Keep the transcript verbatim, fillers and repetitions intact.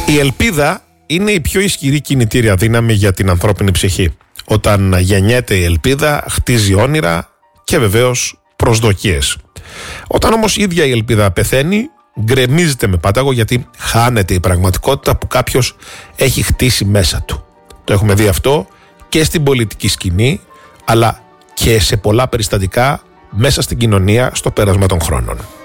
Η ελπίδα είναι η πιο ισχυρή κινητήρια δύναμη για την ανθρώπινη ψυχή. Όταν γεννιέται η ελπίδα, χτίζει όνειρα και βεβαίως προσδοκίες. Όταν όμως η ίδια η ελπίδα πεθαίνει, γκρεμίζεται με πάταγο, γιατί χάνεται η πραγματικότητα που κάποιος έχει χτίσει μέσα του. Το έχουμε δει αυτό και στην πολιτική σκηνή, αλλά και σε πολλά περιστατικά μέσα στην κοινωνία στο πέρασμα των χρόνων.